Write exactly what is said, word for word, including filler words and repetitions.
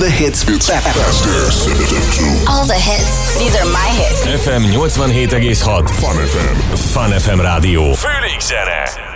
the hits. It's faster. All the hits. These are my hits. ef em nyolcvanhét egész hat Fun ef em. Fun ef em rádió. Főleg zene.